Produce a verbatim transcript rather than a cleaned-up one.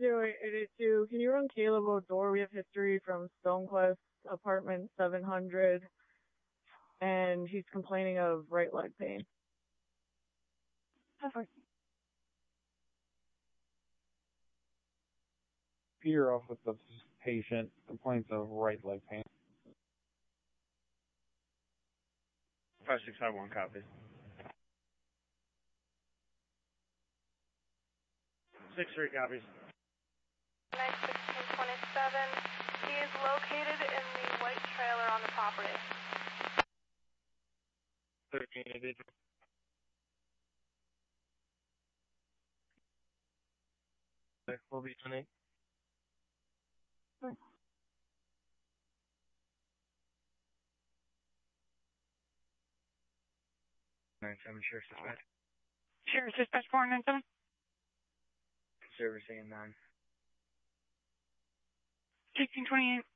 two, eight eight two. Can you run Caleb O'Dore? We have history from Stonecliff, apartment seven hundred, and he's complaining of right leg pain. Perfect. Peter off with the patient, complaints of right leg pain. five six five one, copy. six three copies. nine sixteen twenty-seven. He is located in the white trailer on the property. thirteen eighty. We'll be twenty. nine seven, Sheriff's Dispatch. Sheriff's Dispatch four nine seven. Servicing in nine. sixteen twenty-eight.